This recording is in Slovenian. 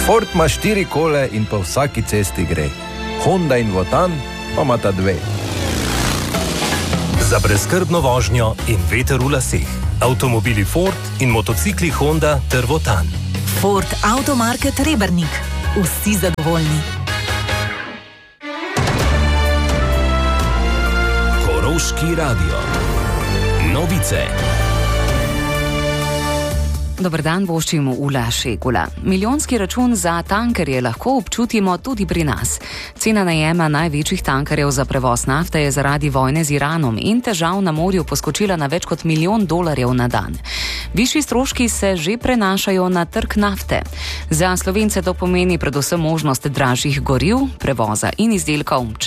Ford ima 4 kole in po vsaki cesti gre. Honda in Wotan pa imata 2. Za brezskrbno vožnjo in veter v laseh. Avtomobili Ford in motocikli Honda ter Wotan. Ford Automarket Rebernik. Vsi zadovoljni. Koroški radio. Novice. Dober dan, voščimo Ula Šegula. Milijonski račun za tankerje lahko občutimo tudi pri nas. Cena najema največjih tankerjev za prevoz nafte je zaradi vojne z Iranom in težav na morju poskočila na več kot $1 milijon na dan. Višji stroški se že prenašajo na trg nafte. Za Slovence to pomeni predvsem možnost dražjih goriv, prevoza in izdelkov.